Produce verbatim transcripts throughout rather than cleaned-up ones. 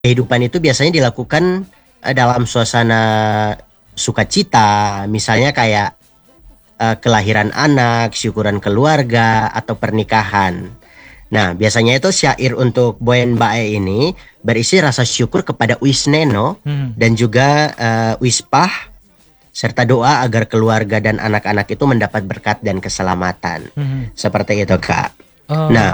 kehidupan itu biasanya dilakukan eh, dalam suasana sukacita, misalnya kayak eh, kelahiran anak, syukuran keluarga, atau pernikahan. Nah, biasanya itu syair untuk Boen Bae ini berisi rasa syukur kepada Wisneno Hmm. dan juga eh, Wispah serta doa agar keluarga dan anak-anak itu mendapat berkat dan keselamatan. Hmm. Seperti itu, Kak. Oh, Nah,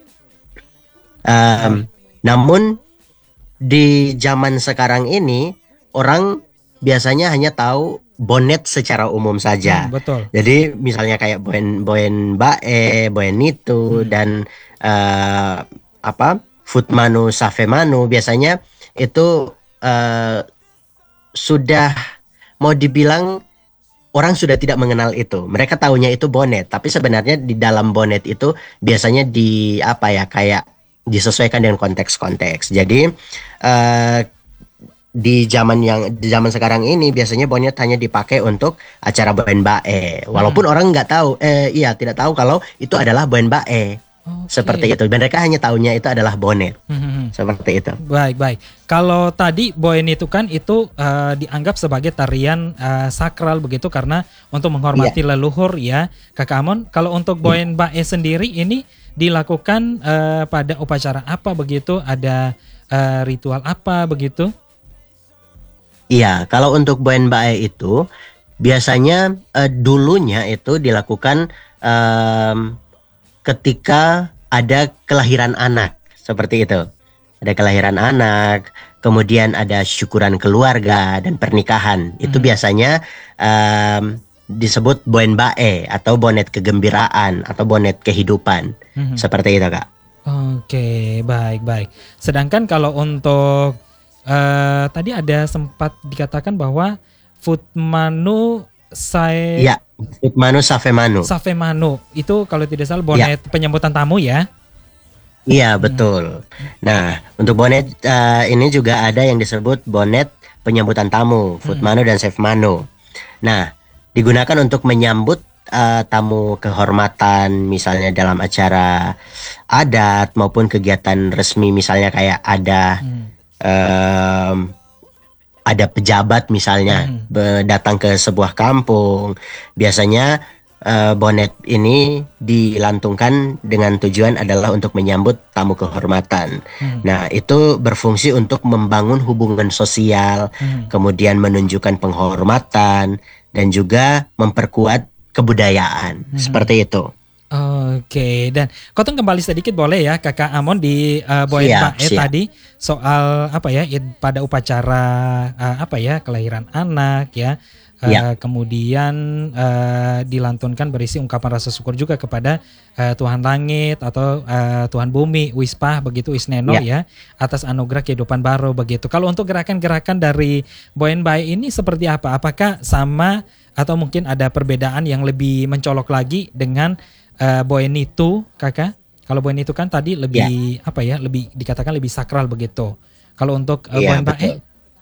em, baik. namun di zaman sekarang ini orang biasanya hanya tahu bonet secara umum Hmm, saja. betul. Jadi misalnya kayak boen boen bae, boen itu Hmm. dan eh, apa Footmanu Safemanu biasanya itu eh, sudah mau dibilang orang sudah tidak mengenal itu. Mereka tahunya itu bonet, tapi sebenarnya di dalam bonet itu biasanya di apa ya kayak disesuaikan dengan konteks-konteks. Jadi eh, di zaman yang di zaman sekarang ini biasanya bonet hanya dipakai untuk acara boen bae. Hmm. Walaupun orang nggak tahu, eh iya tidak tahu kalau itu adalah boen bae. Seperti Oke. itu. Mereka hanya tahunya itu adalah bonet. Hmm, hmm, hmm. Seperti itu. Baik, baik. Kalau tadi Boen itu kan itu eh, dianggap sebagai tarian eh, sakral begitu karena untuk Iya. menghormati leluhur ya, Kakak Amon. Kalau untuk Iya. Boen Bae sendiri ini dilakukan eh, pada upacara apa begitu? Ada eh, ritual apa begitu? Iya, kalau untuk boen bae itu biasanya eh, dulunya itu dilakukan em, ketika ada kelahiran anak, seperti itu. Ada kelahiran anak, kemudian ada syukuran keluarga dan pernikahan. Itu Hmm. biasanya em, disebut boen bae atau bonet kegembiraan atau bonet kehidupan. Hmm. Seperti itu, Kak. Oke, baik, baik. Sedangkan kalau untuk eh, tadi ada sempat dikatakan bahwa Footmanu Sae Iya, Manu Safemanu. Safemanu itu kalau tidak salah Iya. bonet penyambutan tamu ya. Iya, Hmm. betul. Nah, untuk bonet eh, ini juga ada yang disebut bonet penyambutan tamu, Hmm. Footmano dan Safemano. Nah, digunakan untuk menyambut eh, tamu kehormatan, misalnya dalam acara adat maupun kegiatan resmi, misalnya kayak ada Hmm. em, ada pejabat misalnya Hmm. be- datang ke sebuah kampung. Biasanya eh, bonet ini dilantungkan dengan tujuan adalah untuk menyambut tamu kehormatan. Hmm. Nah, itu berfungsi untuk membangun hubungan sosial, Hmm. kemudian menunjukkan penghormatan dan juga memperkuat kebudayaan. Hmm. Seperti itu. Oke, dan Kotong kembali sedikit boleh ya Kakak Amon di uh, Boen Siap, Bae siap. tadi soal apa ya id- pada upacara uh, apa ya kelahiran anak ya. Uh, Ya. kemudian uh, dilantunkan berisi ungkapan rasa syukur juga kepada uh, Tuhan Langit atau uh, Tuhan Bumi, Wispah begitu Isneno Ya. ya atas anugerah kehidupan baru begitu. Kalau untuk gerakan-gerakan dari Boen Bae ini seperti apa? Apakah sama atau mungkin ada perbedaan yang lebih mencolok lagi dengan uh, Boen itu, Kakak? Kalau Boen itu kan tadi lebih apa ya? Lebih dikatakan lebih sakral begitu. Kalau untuk uh, Iya, Boen betul. Bae,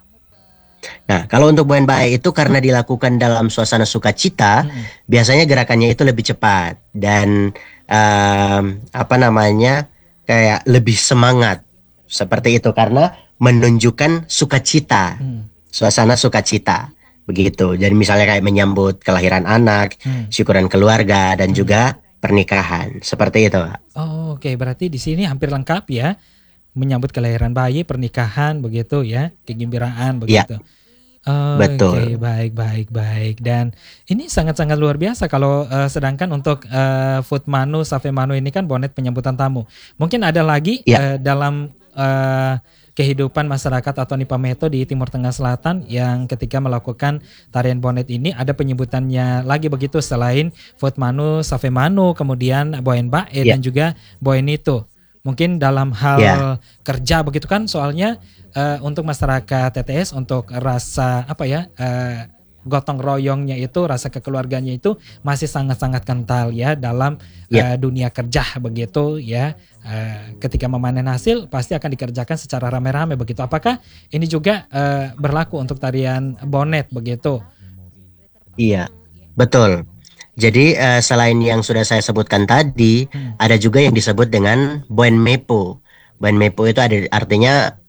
Nah, kalau untuk boen bae itu karena dilakukan dalam suasana sukacita, mm-mm. biasanya gerakannya itu lebih cepat dan em, apa namanya kayak lebih semangat seperti itu karena menunjukkan sukacita, Hmm. suasana sukacita begitu. Jadi misalnya kayak menyambut kelahiran anak, Hmm. syukuran keluarga dan Hmm. juga pernikahan seperti itu, Pak. Oh, oke, berarti di sini hampir lengkap ya, menyambut kelahiran bayi, pernikahan begitu ya, kegembiraan Iya, begitu. Oke, betul. baik, baik, baik. Dan ini sangat-sangat luar biasa kalau eh, sedangkan untuk eh, Footmanu, Safemanu ini kan bonet penyambutan tamu. Mungkin ada lagi Iya, eh, dalam eh, kehidupan masyarakat atau Nipameto di Timur Tengah Selatan yang ketika melakukan tarian bonet ini ada penyebutannya lagi begitu selain Footmanu, Safemanu, kemudian Boen Bae iya, dan juga Boen itu. Mungkin dalam iya, hal kerja begitu kan soalnya eh, untuk masyarakat T T S untuk rasa apa ya eh, gotong royongnya itu rasa kekeluarganya itu masih sangat-sangat kental ya dalam iya. eh, dunia kerja begitu ya. Eh, ketika memanen hasil pasti akan dikerjakan secara rame-rame begitu. Apakah ini juga eh, berlaku untuk tarian bonet begitu? Iya, betul. Jadi eh, selain yang sudah saya sebutkan tadi, Hmm. ada juga yang disebut dengan Buen Mepo. Buen Mepo itu ada artinya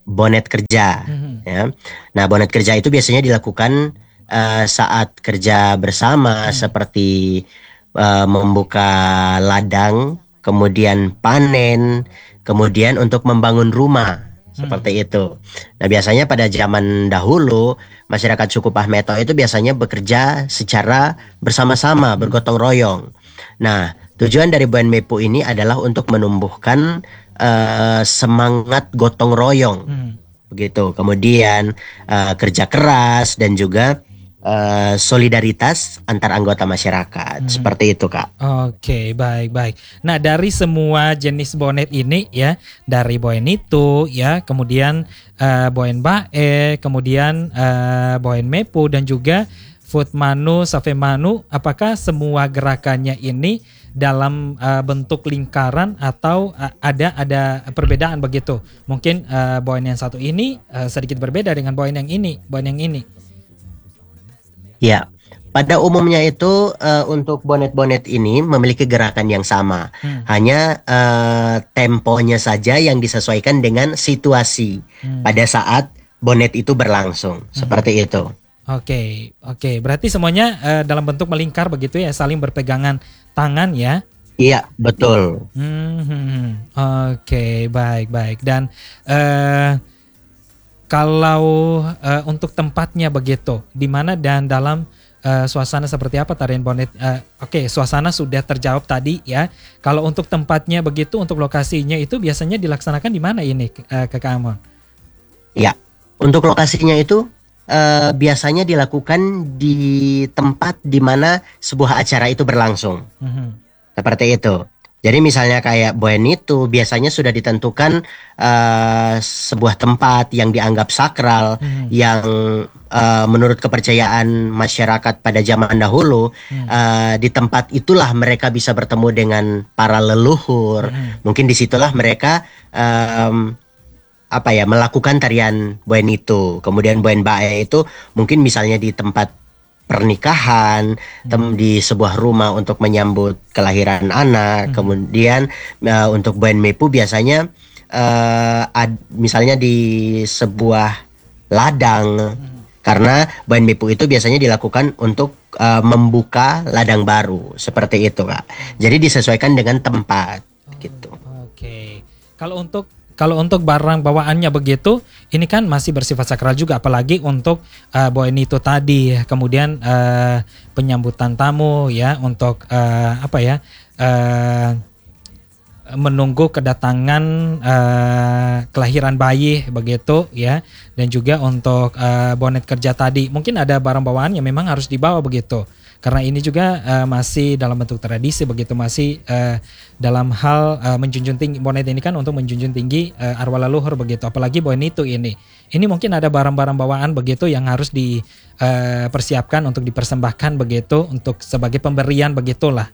bonet kerja. Mhm. Ya. Nah, bonet kerja itu biasanya dilakukan uh, saat kerja bersama, Hmm. seperti uh, membuka ladang, kemudian panen, kemudian untuk membangun rumah. Hmm. Seperti itu. Nah, biasanya pada zaman dahulu, masyarakat suku Pahmeto itu biasanya bekerja secara bersama-sama, Hmm. bergotong royong. Nah, tujuan dari Buan Mepu ini adalah untuk menumbuhkan uh, semangat gotong royong. Hmm. Begitu. Kemudian uh, kerja keras dan juga uh, solidaritas antar anggota masyarakat. Hmm. Seperti itu, Kak. Oke, baik baik. Nah, dari semua jenis bonet ini ya, dari boen itu ya, kemudian uh, boen bae, kemudian uh, boen mepu dan juga Footmanu, Safemanu, apakah semua gerakannya ini dalam uh, bentuk lingkaran atau uh, ada ada perbedaan begitu? Mungkin uh, boen yang satu ini uh, sedikit berbeda dengan boen yang ini, boen yang ini. Ya, pada umumnya itu uh, untuk bonet-bonet ini memiliki gerakan yang sama. Hmm. Hanya uh, temponya saja yang disesuaikan dengan situasi Hmm. pada saat bonet itu berlangsung. Hmm. Seperti itu. Oke, oke. Berarti semuanya uh, dalam bentuk melingkar begitu ya, saling berpegangan tangan ya. Iya, betul. Hmm, hmm, hmm. Oke, baik, baik. Dan uh, kalau uh, untuk tempatnya begitu, di mana dan dalam uh, suasana seperti apa tarian bonet? Uh, Oke, suasana sudah terjawab tadi ya. Kalau untuk tempatnya begitu, untuk lokasinya itu biasanya dilaksanakan di mana ini, uh, Kakak Amon? Ya, untuk lokasinya itu uh, biasanya dilakukan di tempat di mana sebuah acara itu berlangsung. Mm-hmm. Seperti itu. Jadi misalnya kayak boen itu biasanya sudah ditentukan uh, sebuah tempat yang dianggap sakral, Hmm. yang uh, menurut kepercayaan masyarakat pada zaman dahulu, Hmm. uh, di tempat itulah mereka bisa bertemu dengan para leluhur. Hmm. Mungkin disitulah mereka um, apa ya melakukan tarian boen itu. Kemudian boen bae itu mungkin misalnya di tempat pernikahan, tem di sebuah rumah untuk menyambut kelahiran anak. Hmm. Kemudian uh, untuk boen mepu biasanya uh, ad, misalnya di sebuah ladang. Hmm. Karena boen mepu itu biasanya dilakukan untuk uh, membuka ladang baru. Seperti itu, Kak. Jadi disesuaikan dengan tempat gitu. Oke. Kalau untuk Kalau untuk barang bawaannya begitu, ini kan masih bersifat sakral juga, apalagi untuk uh, boen itu tadi, kemudian uh, penyambutan tamu ya, untuk uh, apa ya, uh, menunggu kedatangan uh, kelahiran bayi begitu ya, dan juga untuk uh, bonet kerja tadi, mungkin ada barang bawaan yang memang harus dibawa begitu. Karena ini juga uh, masih dalam bentuk tradisi begitu, masih uh, dalam hal uh, menjunjung tinggi, bonet ini kan untuk menjunjung tinggi uh, arwah leluhur begitu, apalagi boen itu ini. Ini mungkin ada barang-barang bawaan begitu yang harus dipersiapkan uh, untuk dipersembahkan begitu, untuk sebagai pemberian begitulah.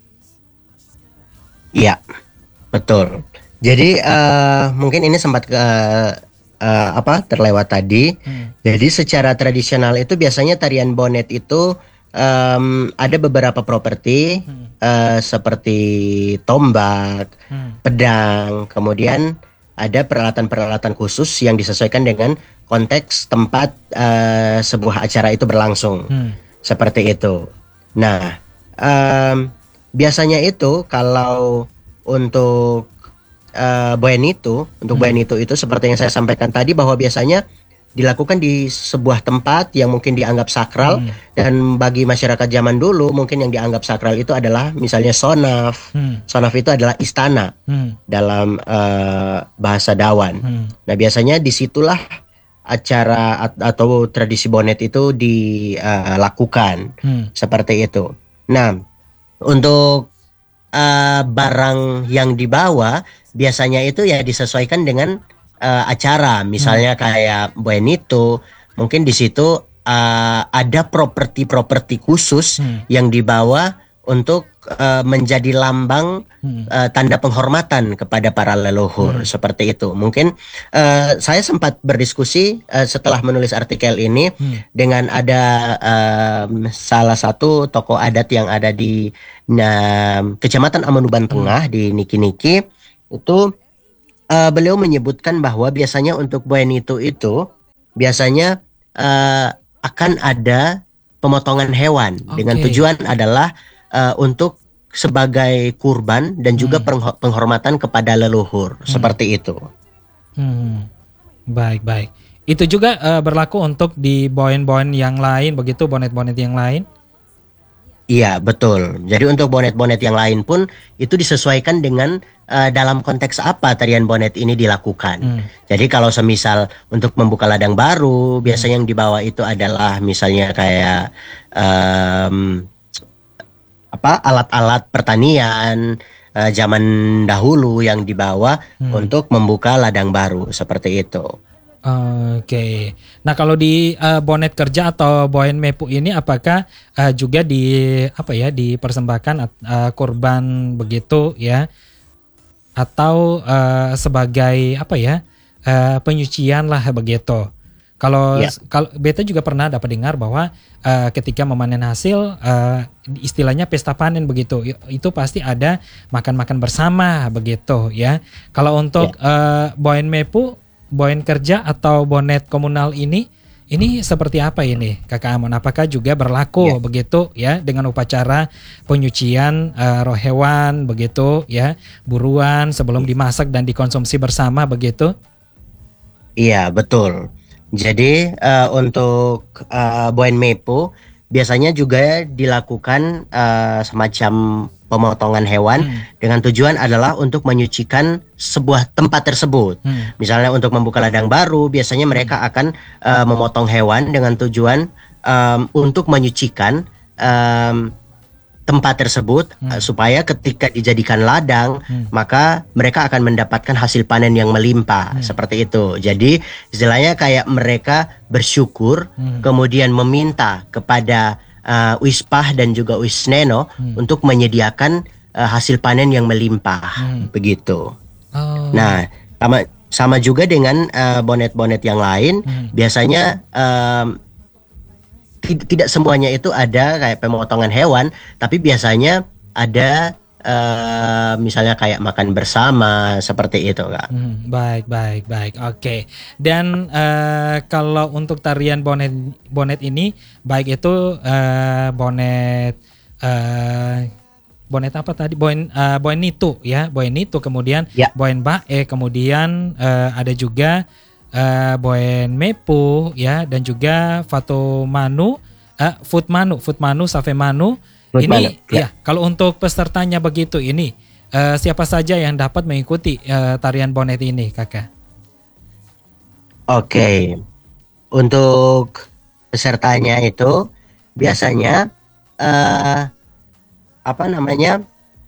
Iya, betul. Jadi uh, mungkin ini sempat ke uh, apa terlewat tadi. Hmm. Jadi secara tradisional itu biasanya tarian bonet itu Um, ada beberapa properti hmm. uh, seperti tombak, hmm. pedang, kemudian ada peralatan-peralatan khusus yang disesuaikan dengan konteks tempat uh, sebuah acara itu berlangsung, hmm. seperti itu. Nah, um, biasanya itu kalau untuk uh, boen itu, untuk hmm. boen itu itu seperti yang saya sampaikan tadi bahwa biasanya dilakukan di sebuah tempat yang mungkin dianggap sakral, hmm. dan bagi masyarakat zaman dulu mungkin yang dianggap sakral itu adalah misalnya sonaf. Hmm. Sonaf itu adalah istana hmm. dalam uh, bahasa Dawan. Hmm. Nah biasanya disitulah acara at- atau tradisi bonet itu dilakukan uh, hmm. seperti itu. Nah untuk uh, barang yang dibawa biasanya itu ya disesuaikan dengan Uh, acara, misalnya hmm. kayak boen itu mungkin di situ uh, ada properti-properti khusus hmm. yang dibawa untuk uh, menjadi lambang hmm. uh, tanda penghormatan kepada para leluhur, hmm. seperti itu. Mungkin uh, saya sempat berdiskusi uh, setelah menulis artikel ini hmm. dengan ada um, salah satu tokoh adat yang ada di um, Kecamatan Amanuban Tengah, hmm. di Niki-Niki itu. uh, beliau menyebutkan bahwa biasanya untuk bonito itu biasanya uh, akan ada pemotongan hewan dengan Oke. tujuan adalah uh, untuk sebagai kurban dan juga Hmm. pengho- penghormatan kepada leluhur Hmm. seperti itu. Hmm. Baik, baik. Itu juga eh, berlaku untuk di boen-boen yang lain begitu, bonet-bonet yang lain. Iya, betul. Jadi untuk bonet-bonet yang lain pun itu disesuaikan dengan uh, dalam konteks apa tarian bonet ini dilakukan. Hmm. Jadi kalau semisal untuk membuka ladang baru, Hmm. biasanya yang dibawa itu adalah misalnya kayak um, apa alat-alat pertanian uh, zaman dahulu yang dibawa Hmm. untuk membuka ladang baru seperti itu. Oke. Nah, kalau di eh, bonet kerja atau boen mepu ini apakah eh, juga di apa ya dipersembahkan at- eh, kurban begitu ya atau eh, sebagai apa ya eh, penyucian lah begitu. Kalau Ya, kalau beta juga pernah dapat dengar bahwa eh, ketika memanen hasil eh, istilahnya pesta panen begitu i- itu pasti ada makan-makan bersama begitu ya. Kalau ya. untuk eh, boen mepu, boen kerja atau bonet komunal ini ini seperti apa ini Kakak Amon? Apakah juga berlaku Ya. begitu ya dengan upacara penyucian eh, roh hewan begitu ya, buruan sebelum dimasak dan dikonsumsi bersama begitu? Iya, betul. Jadi eh, untuk eh, Boen Mepo biasanya juga dilakukan eh, semacam pemotongan hewan Hmm. dengan tujuan adalah untuk menyucikan sebuah tempat tersebut. Hmm. Misalnya untuk membuka ladang baru, biasanya mereka akan eh, memotong hewan dengan tujuan em, untuk menyucikan em, tempat tersebut Hmm. eh, supaya ketika dijadikan ladang Hmm. maka mereka akan mendapatkan hasil panen yang melimpah Hmm. seperti itu. Jadi istilahnya kayak mereka bersyukur Hmm. kemudian meminta kepada uh, Wispah dan juga Wisneno Hmm. untuk menyediakan uh, hasil panen yang melimpah Hmm. begitu. Oh. Nah, sama sama juga dengan uh, bonet-bonet yang lain Hmm. biasanya um, tid- tidak semuanya itu ada kayak pemotongan hewan, tapi biasanya ada eh, misalnya kayak makan bersama seperti itu, Kak. Hmm, baik, baik, baik. Oke. Dan eh, kalau untuk tarian bonet bonet ini, baik itu eh, bonet eh, bonet apa tadi? Boen eh, boen nitu ya, boen nitu. Kemudian Ya. boen bae. Kemudian eh, ada juga eh, boen mepu ya, dan juga fatu manu, eh, food manu, food manu, save manu. Food Ini manu, ya. ya, kalau untuk pesertanya begitu ini. Eh, siapa saja yang dapat mengikuti eh, tarian bonet ini, Kakak? Oke. Untuk pesertanya itu biasanya eh, apa namanya?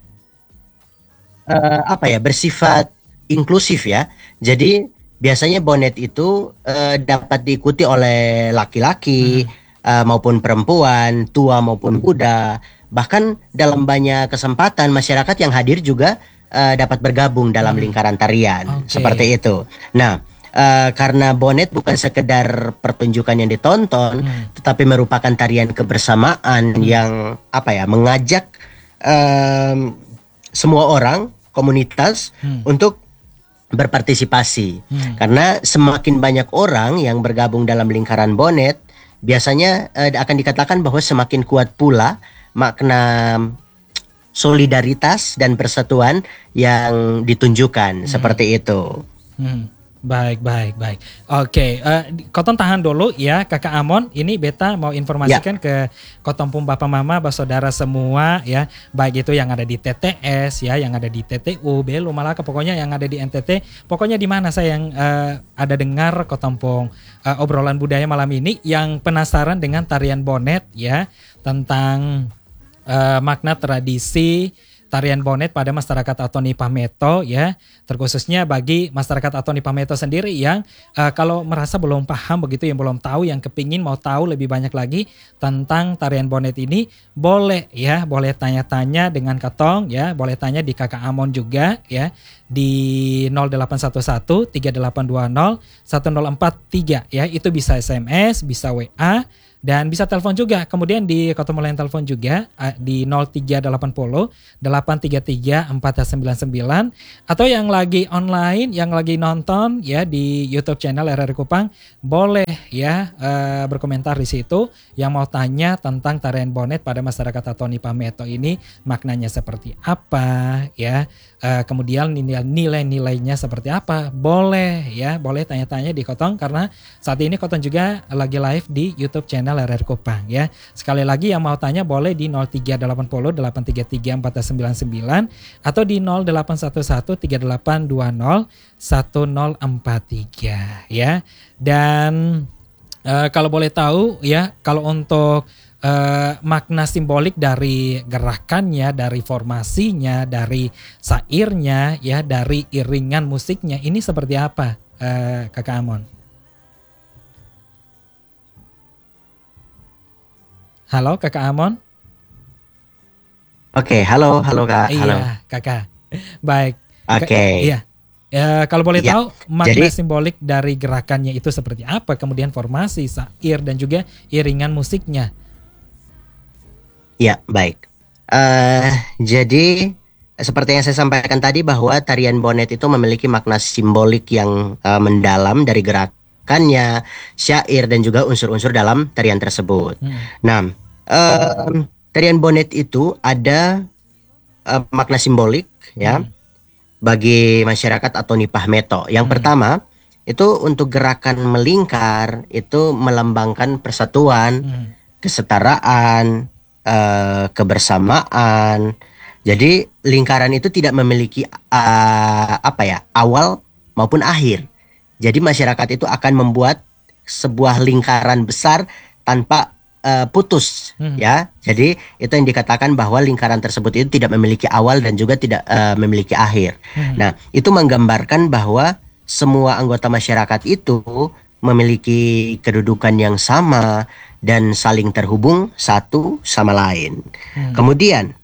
eh, apa ya? Bersifat inklusif ya. Jadi biasanya bonet itu eh, dapat diikuti oleh laki-laki eh, maupun perempuan, tua maupun muda. Bahkan dalam banyak kesempatan masyarakat yang hadir juga eh, dapat bergabung dalam Hmm. lingkaran tarian Oke. seperti itu. Nah, eh, karena bonet bukan sekedar pertunjukan yang ditonton, Hmm. tetapi merupakan tarian kebersamaan yang apa ya, mengajak em, semua orang komunitas Hmm. untuk berpartisipasi. Hmm. Karena semakin banyak orang yang bergabung dalam lingkaran bonet, biasanya eh, akan dikatakan bahwa semakin kuat pula makna solidaritas dan persatuan yang ditunjukkan seperti itu. Hmm. Baik, baik, baik. Oke, eh, di- Koton tahan dulu ya, Kakak Amon. Ini beta mau informasikan ke Koton pun Bapak Mama, Saudara semua ya, baik itu yang ada di T T S ya, yang ada di T T U, Belu, Malaka, pokoknya yang ada di N T T, pokoknya di mana saya yang eh, ada dengar Koton pun eh, obrolan budaya malam ini, yang penasaran dengan tarian bonet ya, tentang eh, makna tradisi tarian bonet pada masyarakat Atoni Pameto ya, terkhususnya bagi masyarakat Atoni Pameto sendiri yang eh, kalau merasa belum paham begitu, yang belum tahu, yang kepingin mau tahu lebih banyak lagi tentang tarian bonet ini, boleh ya, boleh tanya-tanya dengan Katong ya, boleh tanya di Kakak Amon juga ya, di nol delapan satu satu tiga delapan dua nol satu nol empat tiga ya. Itu bisa S M S, bisa W A, dan bisa telepon juga. Kemudian di Kota Mulia telepon juga uh, di nol tiga delapan nol delapan tiga tiga empat sembilan sembilan, atau yang lagi online, yang lagi nonton ya di YouTube channel R R I Kupang, boleh ya uh, berkomentar di situ yang mau tanya tentang tarian bonet pada masyarakat Atoni Pameto ini maknanya seperti apa ya. Uh, kemudian nilai-nilainya seperti apa, boleh ya, boleh tanya-tanya di Kotong, karena saat ini Kotong juga lagi live di YouTube channel R R I Kupang ya. Sekali lagi yang mau tanya boleh di nol tiga delapan nol delapan tiga tiga empat sembilan sembilan atau di nol delapan satu satu tiga delapan dua nol satu nol empat tiga ya. Dan uh, kalau boleh tahu ya, kalau untuk Uh, makna simbolik dari gerakannya, dari formasinya, dari sairnya, ya, dari iringan musiknya, ini seperti apa, uh, Kakak Amon? Halo, Kakak Amon? Oke, okay, halo, halo Kak. Iya, halo. Kakak. Baik. Oke. Okay. Iya. Ya, kalau boleh ya, tahu makna jadi, simbolik dari gerakannya itu seperti apa, kemudian formasi, sair, dan juga iringan musiknya. Ya, baik. Uh, jadi seperti yang saya sampaikan tadi bahwa tarian bonet itu memiliki makna simbolik yang uh, mendalam dari gerakannya, syair, dan juga unsur-unsur dalam tarian tersebut. Hmm. Nah, uh, tarian bonet itu ada uh, makna simbolik ya hmm. bagi masyarakat Atoni Pameto. Yang hmm. pertama itu untuk gerakan melingkar itu melambangkan persatuan, hmm. kesetaraan, Uh, kebersamaan. Jadi lingkaran itu tidak memiliki uh, apa ya awal maupun akhir. Jadi masyarakat itu akan membuat sebuah lingkaran besar tanpa uh, putus, hmm. ya. Jadi itu yang dikatakan bahwa lingkaran tersebut itu tidak memiliki awal dan juga tidak uh, memiliki akhir. Hmm. Nah, itu menggambarkan bahwa semua anggota masyarakat itu memiliki kedudukan yang sama dan saling terhubung satu sama lain. Hmm. Kemudian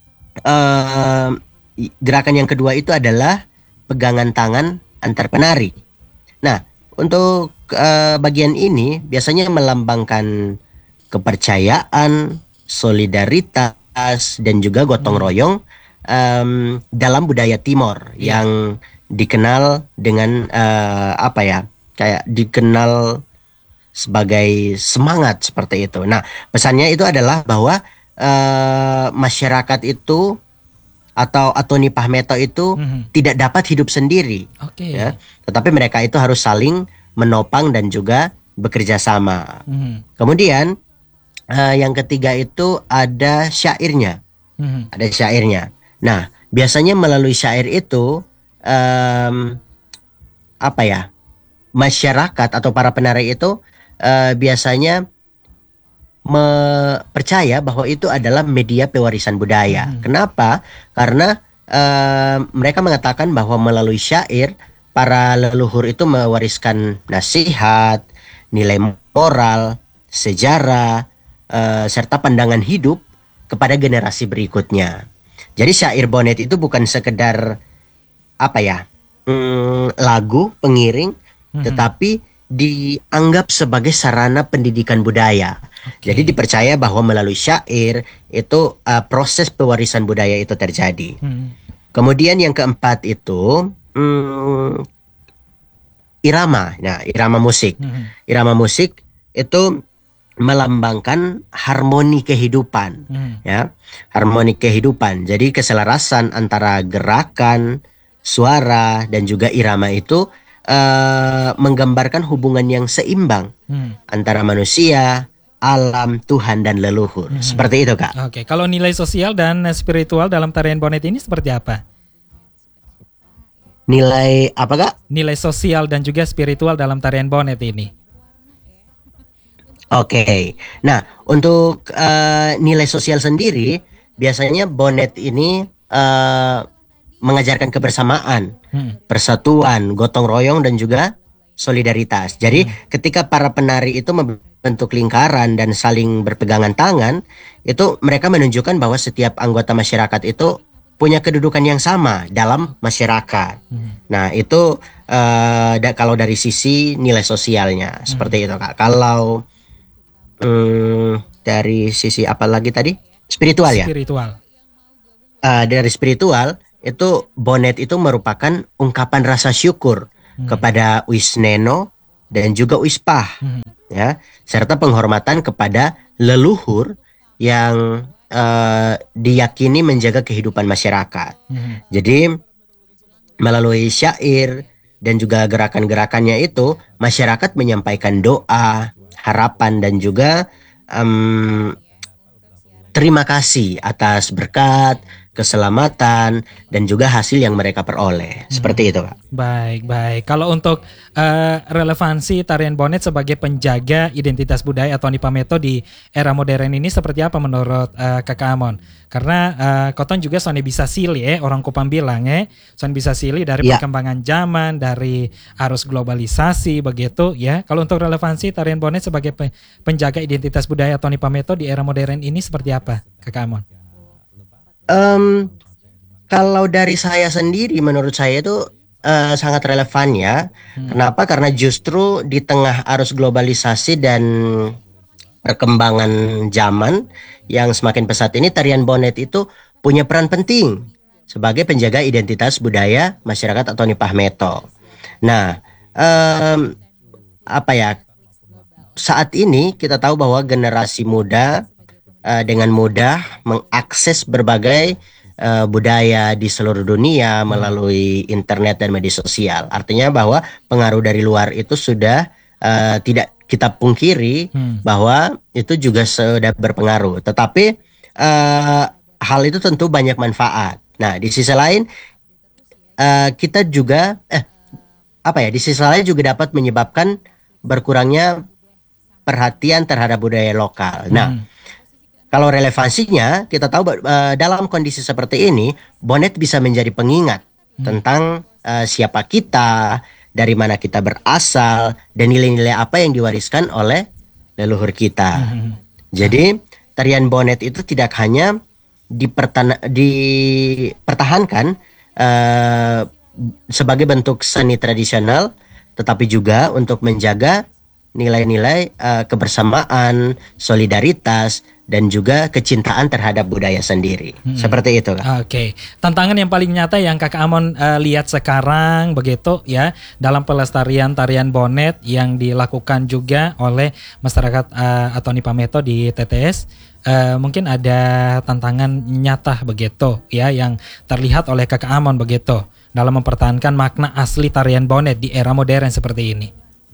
uh, gerakan yang kedua itu adalah pegangan tangan antar penari. Nah, untuk uh, bagian ini biasanya melambangkan kepercayaan, solidaritas, dan juga gotong hmm. royong um, dalam budaya Timor yeah. yang dikenal dengan uh, apa ya? Kayak dikenal sebagai semangat seperti itu. Nah, pesannya itu adalah bahwa uh, masyarakat itu atau Atoni Pameto itu mm-hmm. tidak dapat hidup sendiri, okay. ya, tetapi mereka itu harus saling menopang dan juga bekerja sama. Mm-hmm. Kemudian uh, yang ketiga itu ada syairnya, mm-hmm. ada syairnya. Nah, biasanya melalui syair itu um, apa ya? Masyarakat atau para penari itu uh, biasanya me- percaya bahwa itu adalah media pewarisan budaya. Hmm. Kenapa? Karena uh, mereka mengatakan bahwa melalui syair para leluhur itu mewariskan nasihat, nilai moral, sejarah, uh, serta pandangan hidup kepada generasi berikutnya. Jadi syair bonet itu bukan sekedar apa ya hmm, lagu pengiring, mm-hmm. tetapi dianggap sebagai sarana pendidikan budaya. Okay. Jadi dipercaya bahwa melalui syair itu uh, proses pewarisan budaya itu terjadi. Mm-hmm. Kemudian yang keempat itu hmm, irama. Nah, irama musik. Mm-hmm. Irama musik itu melambangkan harmoni kehidupan, mm. ya, harmoni kehidupan. Jadi keselarasan antara gerakan, suara, dan juga irama itu uh, menggambarkan hubungan yang seimbang hmm. antara manusia, alam, Tuhan, dan leluhur. Hmm. Seperti itu, Kak. Oke, kalau nilai sosial dan spiritual dalam tarian bonet ini seperti apa? Nilai apa, Kak? Nilai sosial dan juga spiritual dalam tarian bonet ini. Oke, okay. Nah untuk uh, nilai sosial sendiri biasanya bonet ini uh, mengajarkan kebersamaan, hmm. persatuan, gotong royong, dan juga solidaritas. Jadi hmm. ketika para penari itu membentuk lingkaran dan saling berpegangan tangan, itu mereka menunjukkan bahwa setiap anggota masyarakat itu punya kedudukan yang sama dalam masyarakat. Hmm. Nah, itu uh, da- kalau dari sisi nilai sosialnya seperti itu, Kak. Kalau hmm, dari sisi apa lagi tadi? Spiritual ya. Spiritual. Uh, dari spiritual itu bonet itu merupakan ungkapan rasa syukur Hmm. kepada Wisneno dan juga Wispah, Hmm. ya, serta penghormatan kepada leluhur yang uh, diyakini menjaga kehidupan masyarakat. Hmm. Jadi melalui syair dan juga gerakan-gerakannya itu masyarakat menyampaikan doa, harapan dan juga um, terima kasih atas berkat, keselamatan dan juga hasil yang mereka peroleh. Seperti itu, Kak. Baik, baik. Kalau untuk uh, relevansi tarian bonet sebagai penjaga identitas budaya atau Nipameto di era modern ini seperti apa menurut uh, Kakak Amon? Karena uh, Koton juga soalnya bisa silih, eh, orang Kupang bilang, eh, soalnya bisa silih dari Ya. perkembangan zaman, dari arus globalisasi, begitu ya. Kalau untuk relevansi tarian bonet sebagai pe- penjaga identitas budaya atau Nipameto di era modern ini seperti apa, Kakak Amon? Um, kalau dari saya sendiri, menurut saya itu uh, sangat relevan ya. Hmm. Kenapa? Karena justru di tengah arus globalisasi dan perkembangan zaman yang semakin pesat ini, tarian bonet itu punya peran penting sebagai penjaga identitas budaya masyarakat atau Nipameto. Nah, um, apa ya? Saat ini kita tahu bahwa generasi muda uh, dengan mudah mengakses berbagai uh, budaya di seluruh dunia melalui internet dan media sosial. Artinya bahwa pengaruh dari luar itu sudah uh, tidak kita pungkiri Hmm. bahwa itu juga sudah berpengaruh. Tetapi uh, hal itu tentu banyak manfaat. Nah, di sisi lain uh, kita juga eh apa ya? Di sisi lain juga dapat menyebabkan berkurangnya perhatian terhadap budaya lokal. Nah, Hmm. kalau relevansinya, kita tahu uh, dalam kondisi seperti ini, bonet bisa menjadi pengingat Hmm. tentang uh, siapa kita, dari mana kita berasal, dan nilai-nilai apa yang diwariskan oleh leluhur kita. Hmm. Jadi, tarian bonet itu tidak hanya dipertana- dipertahankan uh, sebagai bentuk seni tradisional, tetapi juga untuk menjaga nilai-nilai uh, kebersamaan, solidaritas, dan juga kecintaan terhadap budaya sendiri. Hmm. Seperti itu, Kak. Oke, tantangan yang paling nyata yang Kakak Amon uh, lihat sekarang begitu ya dalam pelestarian tarian bonet yang dilakukan juga oleh masyarakat uh, atau Nipameto di T T S, uh, mungkin ada tantangan nyata begitu ya yang terlihat oleh Kakak Amon begitu dalam mempertahankan makna asli tarian bonet di era modern seperti ini.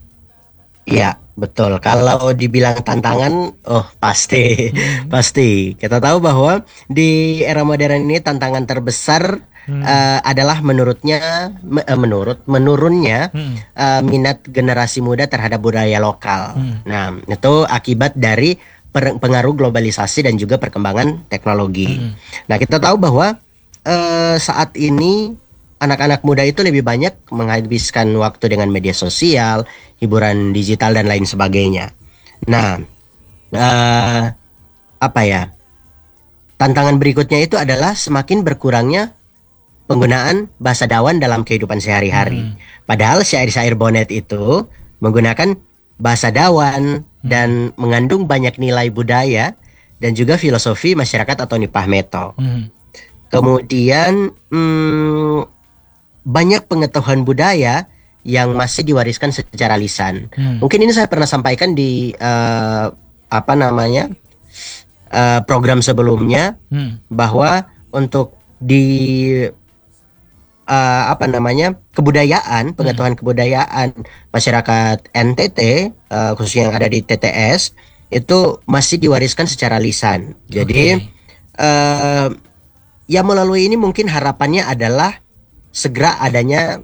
Iya, betul. Kalau dibilang tantangan, oh pasti, Hmm. pasti. Kita tahu bahwa di era modern ini tantangan terbesar Hmm. uh, adalah menurutnya, me- uh, menurut menurunnya Hmm. uh, minat generasi muda terhadap budaya lokal. Hmm. Nah, itu akibat dari per- pengaruh globalisasi dan juga perkembangan teknologi. Hmm. Nah, kita tahu bahwa uh, saat ini anak-anak muda itu lebih banyak menghabiskan waktu dengan media sosial, hiburan digital dan lain sebagainya. Nah, uh, apa ya? Tantangan berikutnya itu adalah semakin berkurangnya penggunaan bahasa Dawan dalam kehidupan sehari-hari. Hmm. Padahal syair-syair bonet itu menggunakan bahasa Dawan dan mengandung banyak nilai budaya dan juga filosofi masyarakat atau Nipameto. Hmm. Kemudian hmm, banyak pengetahuan budaya yang masih diwariskan secara lisan. Hmm. Mungkin ini saya pernah sampaikan di uh, apa namanya uh, program sebelumnya Hmm. bahwa untuk di uh, apa namanya kebudayaan, pengetahuan kebudayaan masyarakat N T T uh, khususnya yang ada di T T S itu masih diwariskan secara lisan. Jadi Oke. uh, ya melalui ini mungkin harapannya adalah segera adanya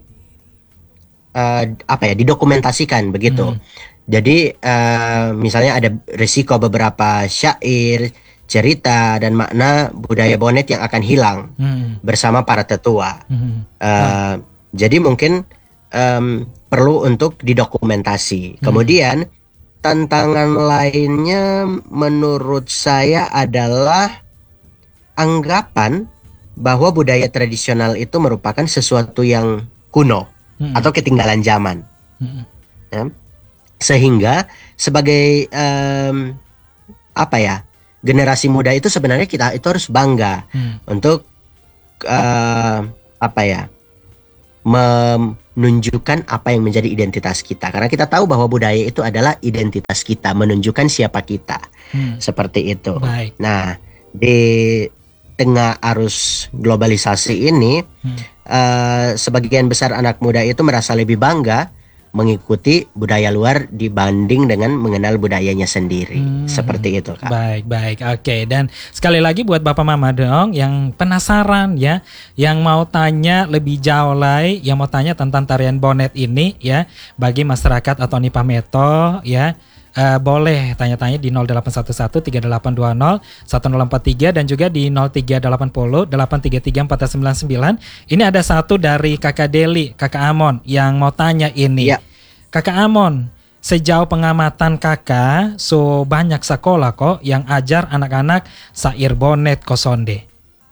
uh, apa ya didokumentasikan begitu. Hmm. Jadi uh, misalnya ada risiko beberapa syair, cerita dan makna budaya bonet yang akan hilang Hmm. bersama para tetua. Hmm. Uh, Jadi mungkin um, perlu untuk didokumentasi. Hmm. Kemudian tantangan lainnya menurut saya adalah anggapan bahwa budaya tradisional itu merupakan sesuatu yang kuno Mm-mm. atau ketinggalan zaman. Mm-mm. Ya. Sehingga sebagai em, apa ya, generasi muda itu sebenarnya kita itu harus bangga Mm. untuk eh, apa ya, menunjukkan apa yang menjadi identitas kita. Karena kita tahu bahwa budaya itu adalah identitas kita, menunjukkan siapa kita. Mm. Seperti itu. Baik. Nah, di tengah arus globalisasi ini, Hmm. eh, sebagian besar anak muda itu merasa lebih bangga mengikuti budaya luar dibanding dengan mengenal budayanya sendiri. Hmm. Seperti itu, Kak. Baik, baik. Oke, dan sekali lagi buat Bapak Mama dong yang penasaran ya, yang mau tanya lebih jauh lagi, yang mau tanya tentang tarian bonet ini ya, bagi masyarakat atau Nipameto ya, eh, boleh tanya-tanya di nol delapan satu satu tiga delapan dua nol satu nol empat tiga dan juga di nol tiga delapan nol delapan tiga tiga empat sembilan sembilan. Ini ada satu dari Kakak Deli, Kakak Amon yang mau tanya ini. Ya. Kakak Amon, sejauh pengamatan kakak, so banyak sekolah kok yang ajar anak-anak sair bonet kosonde.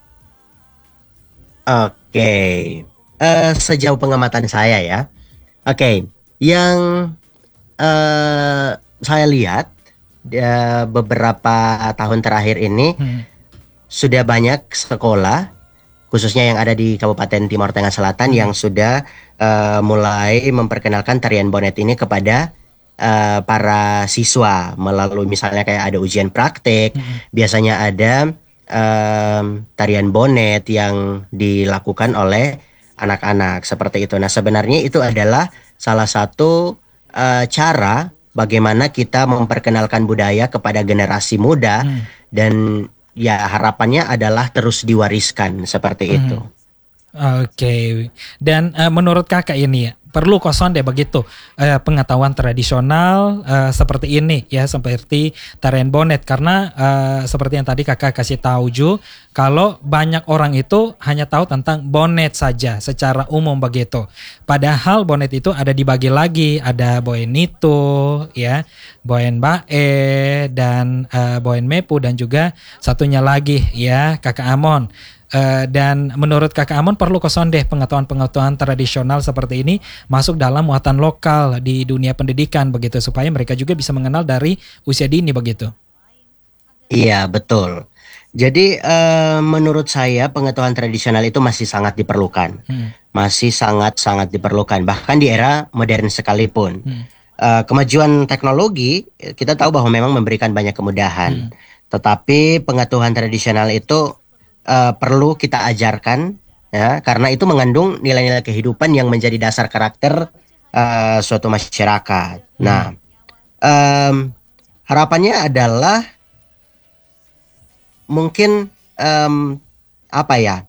Oke, Eh, sejauh pengamatan saya ya. Oke, yang eh, saya lihat eh, beberapa tahun terakhir ini Hmm. sudah banyak sekolah, khususnya yang ada di Kabupaten Timor Tengah Selatan, Hmm. yang sudah eh, mulai memperkenalkan tarian bonet ini kepada eh, para siswa melalui misalnya kayak ada ujian praktek. Hmm. Biasanya ada em, tarian bonet yang dilakukan oleh anak-anak seperti itu. Nah, sebenarnya itu adalah salah satu eh, cara bagaimana kita memperkenalkan budaya kepada generasi muda, Hmm. dan ya harapannya adalah terus diwariskan seperti Hmm. itu. Oke, dan eh, menurut kakak ini ya, perlu kosong deh begitu eh, pengetahuan tradisional eh, seperti ini ya, seperti tarian bonet, karena eh, seperti yang tadi kakak kasih tahu Ju, kalau banyak orang itu hanya tahu tentang bonet saja secara umum begitu. Padahal bonet itu ada dibagi lagi, ada boenito ya, boen bae dan eh, boen mepu dan juga satunya lagi ya Kakak Amon. Uh, dan menurut Kakak Amon perlu koson deh pengetahuan-pengetahuan tradisional seperti ini masuk dalam muatan lokal di dunia pendidikan begitu, supaya mereka juga bisa mengenal dari usia dini begitu. Iya, betul. Jadi eh, menurut saya pengetahuan tradisional itu masih sangat diperlukan. Hmm. Masih sangat-sangat diperlukan. Bahkan di era modern sekalipun. Hmm. Eh, kemajuan teknologi kita tahu bahwa memang memberikan banyak kemudahan. Hmm. Tetapi pengetahuan tradisional itu Uh, perlu kita ajarkan ya, karena itu mengandung nilai-nilai kehidupan yang menjadi dasar karakter uh, suatu masyarakat. Hmm. Nah, um, harapannya adalah mungkin um, apa ya,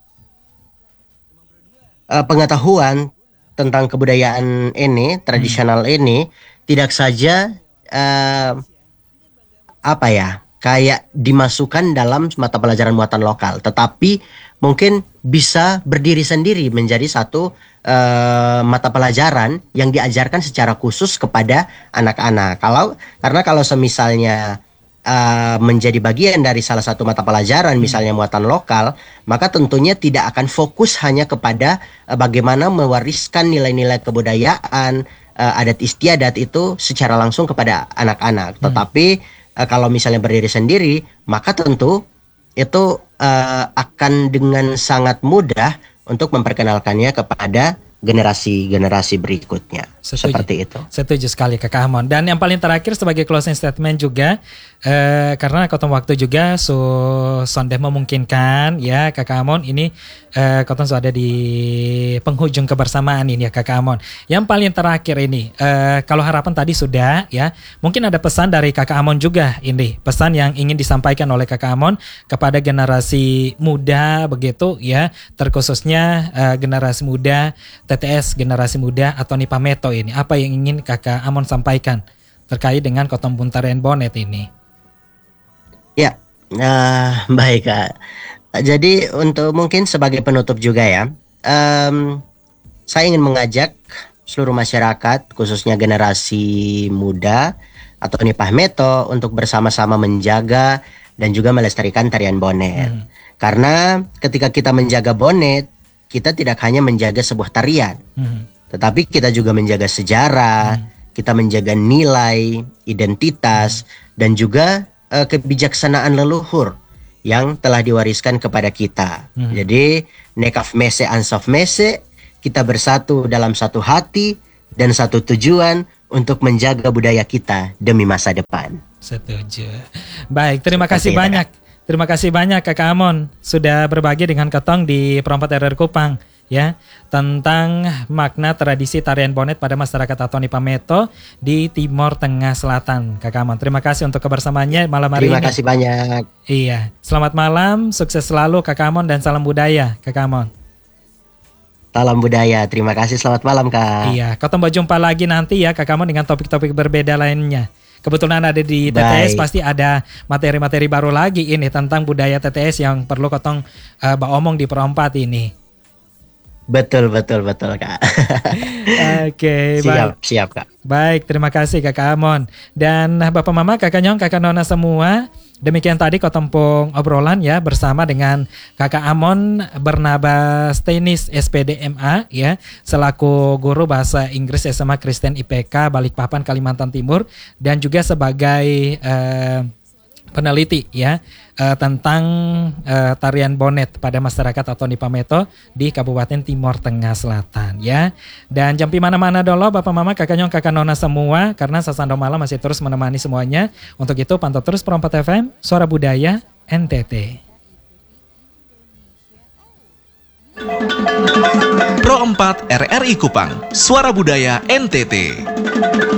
uh, pengetahuan tentang kebudayaan ini, tradisional Hmm. ini tidak saja uh, apa ya, kayak dimasukkan dalam mata pelajaran muatan lokal, tetapi mungkin bisa berdiri sendiri menjadi satu uh, mata pelajaran yang diajarkan secara khusus kepada anak-anak. Kalau karena kalau semisalnya uh, menjadi bagian dari salah satu mata pelajaran, misalnya muatan lokal, maka tentunya tidak akan fokus hanya kepada uh, bagaimana mewariskan nilai-nilai kebudayaan, uh, adat istiadat itu secara langsung kepada anak-anak, Hmm. tetapi Uh, kalau misalnya berdiri sendiri, maka tentu itu uh, akan dengan sangat mudah untuk memperkenalkannya kepada generasi-generasi berikutnya. Setuju. Seperti itu. Setuju sekali Kakak Amon. Dan yang paling terakhir sebagai closing statement juga, eh, karena kotong waktu juga so sondeh memungkinkan ya Kakak Amon ini eh, kotong sudah ada di penghujung kebersamaan ini ya Kakak Amon. Yang paling terakhir ini, eh, kalau harapan tadi sudah ya, mungkin ada pesan dari Kakak Amon juga ini, pesan yang ingin disampaikan oleh Kakak Amon kepada generasi muda begitu ya, terkhususnya eh, generasi muda T T S, generasi muda atau Nipameto ini, apa yang ingin Kakak Amon sampaikan terkait dengan kotong buntarian bonet ini? Ya, nah, baik Kak. Jadi untuk mungkin sebagai penutup juga ya, em, saya ingin mengajak seluruh masyarakat, khususnya generasi muda atau Nipameto, untuk bersama-sama menjaga dan juga melestarikan tarian bonet. Hmm. Karena ketika kita menjaga bonet, kita tidak hanya menjaga sebuah tarian, Hmm. tetapi kita juga menjaga sejarah, Hmm. kita menjaga nilai, identitas, dan juga eh, kebijaksanaan leluhur yang telah diwariskan kepada kita. Hmm. Jadi nekaf mese ansaf mese, kita bersatu dalam satu hati dan satu tujuan untuk menjaga budaya kita demi masa depan. Setuju. Baik, terima kasih Seperti itu, banyak. Terima kasih banyak Kakak Amon sudah berbagi dengan Ketong di Perompat R R Kupang ya tentang makna tradisi tarian bonet pada masyarakat Atoni Pameto di Timor Tengah Selatan. Kakak Amon, terima kasih untuk kebersamaannya malam hari Terima ini. kasih banyak. Iya, selamat malam, sukses selalu Kakak Amon dan salam budaya Kakak Amon. Salam budaya. Terima kasih. Selamat malam, Kak. Iya, Ketong berjumpa lagi nanti ya Kakak Amon dengan topik-topik berbeda lainnya. Kebetulan ada di T T S, Baik. pasti ada materi-materi baru lagi ini tentang budaya T T S yang perlu Ketong uh, omong di Perompat ini. Betul, betul, betul, Kak. Oke, baik. Siap, siap, Kak. Baik, terima kasih Kakak Amon. Dan Bapak Mama, Kakak Nyong, Kakak Nona semua. Demikian tadi Kotempung obrolan ya bersama dengan Kakak Amon Bernabas Tenis S P D M A ya, selaku guru bahasa Inggris S M A Kristen I P K Balikpapan Kalimantan Timur, dan juga sebagai eh, peneliti ya eh, tentang eh, tarian bonet pada masyarakat Atoni Pameto di Kabupaten Timor Tengah Selatan ya. Dan jampi mana-mana dulu Bapak Mama, Kakak Nyong, Kakak Nona semua, karena Sasando Malam masih terus menemani semuanya. Untuk itu pantau terus Perompat F M, Suara Budaya N T T. Pro empat R R I Kupang, Suara Budaya N T T.